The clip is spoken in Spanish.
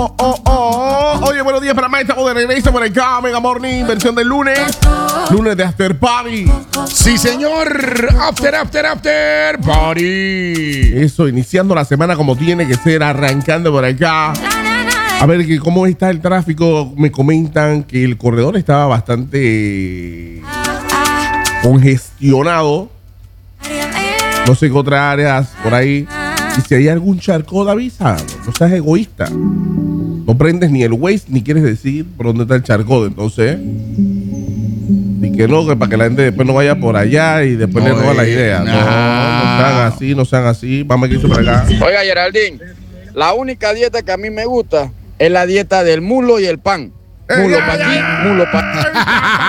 Oye, buenos días para más. Estamos de regreso por acá, Mega Morning, versión del lunes. Lunes de After Party. Sí, señor. After Party. Eso, iniciando la semana como tiene que ser, arrancando por acá. A ver, ¿cómo está el tráfico? Me comentan que el corredor estaba bastante congestionado. No sé qué otras áreas por ahí. Y si hay algún charco, avisa. No seas egoísta. No prendes ni el Waze ni quieres decir por dónde está el charco. Entonces, y que no, que para que la gente después no vaya por allá y después le roba la idea. No sean así. Vamos a irse por acá. Oiga, Geraldine, la única dieta que a mí me gusta es la dieta del mulo y el pan. Mulo para aquí, mulo para